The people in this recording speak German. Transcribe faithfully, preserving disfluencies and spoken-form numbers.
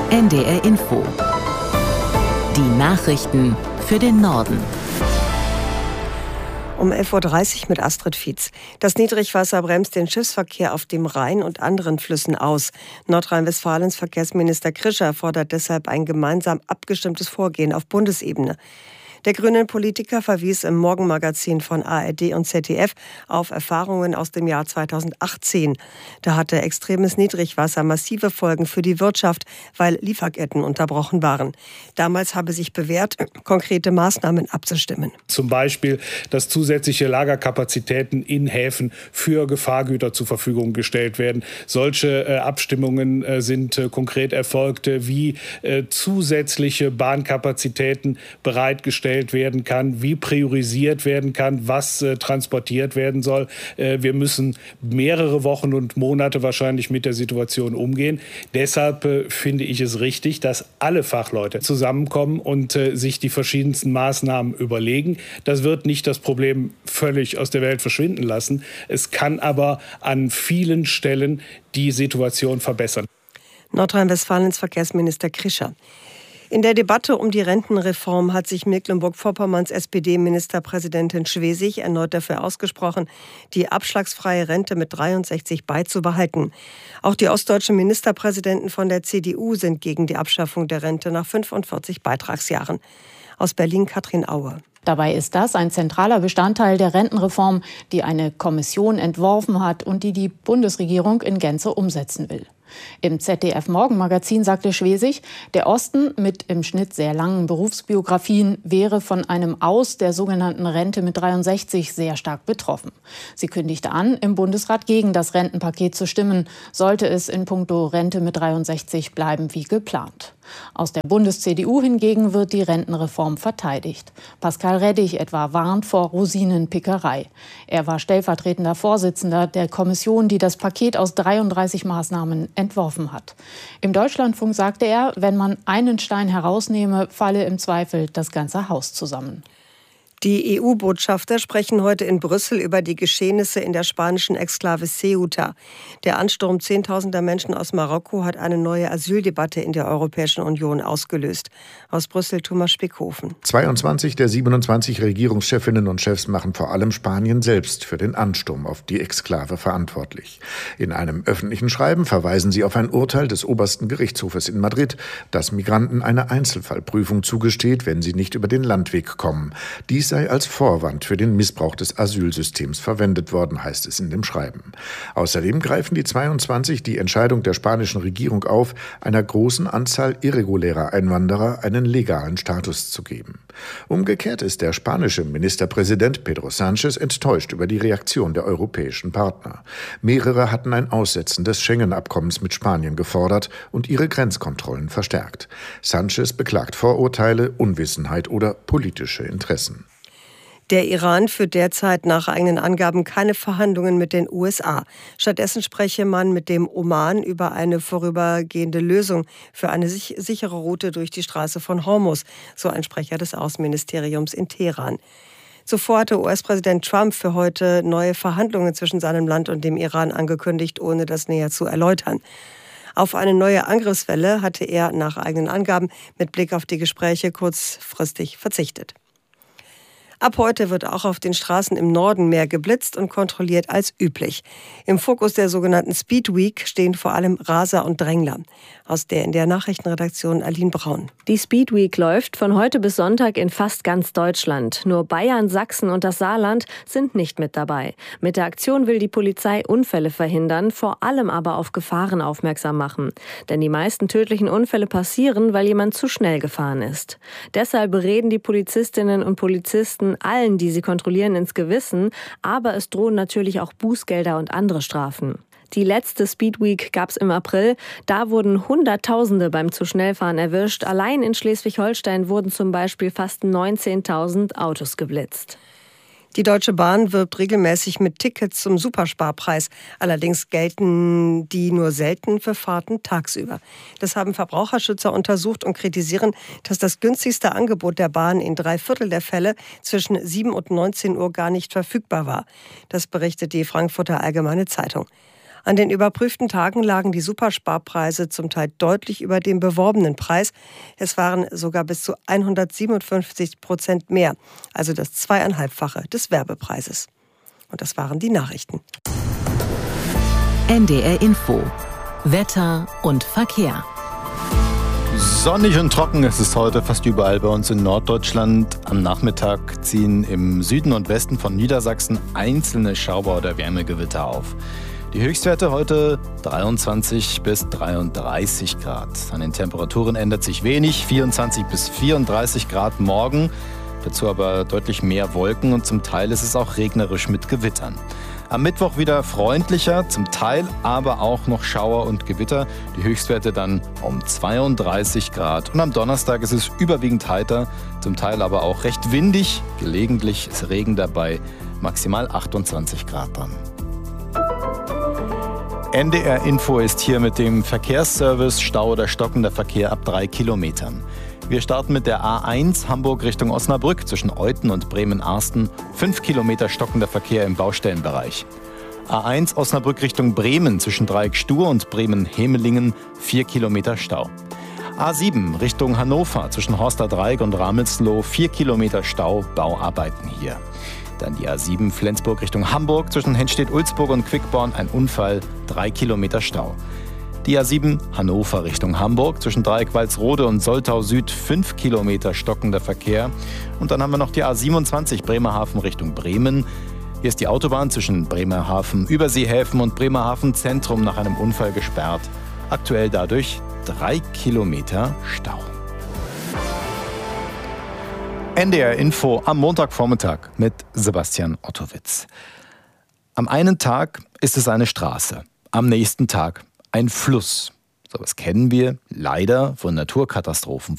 N D R Info. Die Nachrichten für den Norden. Um elf Uhr dreißig mit Astrid Fietz. Das Niedrigwasser bremst den Schiffsverkehr auf dem Rhein und anderen Flüssen aus. Nordrhein-Westfalens Verkehrsminister Krischer fordert deshalb ein gemeinsam abgestimmtes Vorgehen auf Bundesebene. Der grünen Politiker verwies im Morgenmagazin von A R D und Z D F auf Erfahrungen aus dem Jahr zweitausendachtzehn. Da hatte extremes Niedrigwasser massive Folgen für die Wirtschaft, weil Lieferketten unterbrochen waren. Damals habe sich bewährt, konkrete Maßnahmen abzustimmen. Zum Beispiel, dass zusätzliche Lagerkapazitäten in Häfen für Gefahrgüter zur Verfügung gestellt werden. Solche äh, Abstimmungen äh, sind äh, konkret erfolgt, äh, wie äh, zusätzliche Bahnkapazitäten bereitgestellt werden kann, wie priorisiert werden kann, was äh, transportiert werden soll. Äh, wir müssen mehrere Wochen und Monate wahrscheinlich mit der Situation umgehen. Deshalb äh, finde ich es richtig, dass alle Fachleute zusammenkommen und äh, sich die verschiedensten Maßnahmen überlegen. Das wird nicht das Problem völlig aus der Welt verschwinden lassen. Es kann aber an vielen Stellen die Situation verbessern. Nordrhein-Westfalens Verkehrsminister Krischer. In der Debatte um die Rentenreform hat sich Mecklenburg-Vorpommerns S P D-Ministerpräsidentin Schwesig erneut dafür ausgesprochen, die abschlagsfreie Rente mit dreiundsechzig beizubehalten. Auch die ostdeutschen Ministerpräsidenten von der C D U sind gegen die Abschaffung der Rente nach fünfundvierzig Beitragsjahren. Aus Berlin Katrin Aue. Dabei ist das ein zentraler Bestandteil der Rentenreform, die eine Kommission entworfen hat und die die Bundesregierung in Gänze umsetzen will. Im Z D F-Morgenmagazin sagte Schwesig, der Osten mit im Schnitt sehr langen Berufsbiografien wäre von einem Aus der sogenannten Rente mit dreiundsechzig sehr stark betroffen. Sie kündigte an, im Bundesrat gegen das Rentenpaket zu stimmen, sollte es in puncto Rente mit dreiundsechzig bleiben wie geplant. Aus der Bundes-C D U hingegen wird die Rentenreform verteidigt. Pascal Reddich etwa warnt vor Rosinenpickerei. Er war stellvertretender Vorsitzender der Kommission, die das Paket aus dreiunddreißig Maßnahmen entworfen hat. Im Deutschlandfunk sagte er, wenn man einen Stein herausnehme, falle im Zweifel das ganze Haus zusammen. Die E U-Botschafter sprechen heute in Brüssel über die Geschehnisse in der spanischen Exklave Ceuta. Der Ansturm zehntausender Menschen aus Marokko hat eine neue Asyldebatte in der Europäischen Union ausgelöst. Aus Brüssel Thomas Spickhofen. zweiundzwanzig der siebenundzwanzig Regierungschefinnen und Chefs machen vor allem Spanien selbst für den Ansturm auf die Exklave verantwortlich. In einem öffentlichen Schreiben verweisen sie auf ein Urteil des obersten Gerichtshofes in Madrid, das Migranten eine Einzelfallprüfung zugesteht, wenn sie nicht über den Landweg kommen. Dies sei als Vorwand für den Missbrauch des Asylsystems verwendet worden, heißt es in dem Schreiben. Außerdem greifen die zweiundzwanzig die Entscheidung der spanischen Regierung auf, einer großen Anzahl irregulärer Einwanderer einen legalen Status zu geben. Umgekehrt ist der spanische Ministerpräsident Pedro Sánchez enttäuscht über die Reaktion der europäischen Partner. Mehrere hatten ein Aussetzen des Schengen-Abkommens mit Spanien gefordert und ihre Grenzkontrollen verstärkt. Sánchez beklagt Vorurteile, Unwissenheit oder politische Interessen. Der Iran führt derzeit nach eigenen Angaben keine Verhandlungen mit den U S A. Stattdessen spreche man mit dem Oman über eine vorübergehende Lösung für eine sich- sichere Route durch die Straße von Hormuz, so ein Sprecher des Außenministeriums in Teheran. Zuvor hatte U S-Präsident Trump für heute neue Verhandlungen zwischen seinem Land und dem Iran angekündigt, ohne das näher zu erläutern. Auf eine neue Angriffswelle hatte er nach eigenen Angaben mit Blick auf die Gespräche kurzfristig verzichtet. Ab heute wird auch auf den Straßen im Norden mehr geblitzt und kontrolliert als üblich. Im Fokus der sogenannten Speed Week stehen vor allem Raser und Drängler. Aus der in der Nachrichtenredaktion Aline Braun. Die Speed Week läuft von heute bis Sonntag in fast ganz Deutschland. Nur Bayern, Sachsen und das Saarland sind nicht mit dabei. Mit der Aktion will die Polizei Unfälle verhindern, vor allem aber auf Gefahren aufmerksam machen. Denn die meisten tödlichen Unfälle passieren, weil jemand zu schnell gefahren ist. Deshalb bereden die Polizistinnen und Polizisten allen, die sie kontrollieren, ins Gewissen, aber es drohen natürlich auch Bußgelder und andere Strafen. Die letzte Speed Week gab es im April. Da wurden Hunderttausende beim zu schnell fahren erwischt. Allein in Schleswig-Holstein wurden zum Beispiel fast neunzehntausend Autos geblitzt. Die Deutsche Bahn wirbt regelmäßig mit Tickets zum Supersparpreis. Allerdings gelten die nur selten für Fahrten tagsüber. Das haben Verbraucherschützer untersucht und kritisieren, dass das günstigste Angebot der Bahn in drei Viertel der Fälle zwischen sieben und neunzehn Uhr gar nicht verfügbar war. Das berichtet die Frankfurter Allgemeine Zeitung. An den überprüften Tagen lagen die Supersparpreise zum Teil deutlich über dem beworbenen Preis. Es waren sogar bis zu hundertsiebenundfünfzig Prozent mehr, also das zweieinhalbfache des Werbepreises. Und das waren die Nachrichten. N D R Info. Wetter und Verkehr. Sonnig und trocken ist es heute fast überall bei uns in Norddeutschland. Am Nachmittag ziehen im Süden und Westen von Niedersachsen einzelne Schauer oder Wärmegewitter auf. Die Höchstwerte heute dreiundzwanzig bis dreiunddreißig Grad. An den Temperaturen ändert sich wenig, vierundzwanzig bis vierunddreißig Grad morgen. Dazu aber deutlich mehr Wolken und zum Teil ist es auch regnerisch mit Gewittern. Am Mittwoch wieder freundlicher, zum Teil aber auch noch Schauer und Gewitter. Die Höchstwerte dann um zweiunddreißig Grad. Und am Donnerstag ist es überwiegend heiter, zum Teil aber auch recht windig. Gelegentlich ist Regen dabei, maximal achtundzwanzig Grad dran. N D R Info ist hier mit dem Verkehrsservice Stau oder stockender Verkehr ab drei Kilometern. Wir starten mit der A eins Hamburg Richtung Osnabrück zwischen Euthen und Bremen-Arsten. Fünf Kilometer stockender Verkehr im Baustellenbereich. A eins Osnabrück Richtung Bremen zwischen Dreieck-Stur und Bremen-Hemelingen. Vier Kilometer Stau. A sieben Richtung Hannover zwischen Horster Dreieck und Ramelsloh. Vier Kilometer Stau, Bauarbeiten hier. Dann die A sieben Flensburg Richtung Hamburg zwischen Hennstedt-Ulzburg und Quickborn. Ein Unfall, drei Kilometer Stau. Die A sieben Hannover Richtung Hamburg zwischen Dreieck-Walsrode und Soltau Süd, fünf Kilometer stockender Verkehr. Und dann haben wir noch die A siebenundzwanzig Bremerhaven Richtung Bremen. Hier ist die Autobahn zwischen Bremerhaven Überseehäfen und Bremerhaven Zentrum nach einem Unfall gesperrt. Aktuell dadurch drei Kilometer Stau. N D R Info am Montagvormittag mit Sebastian Ottowitz. Am einen Tag ist es eine Straße, am nächsten Tag ein Fluss. So was kennen wir leider von Naturkatastrophen.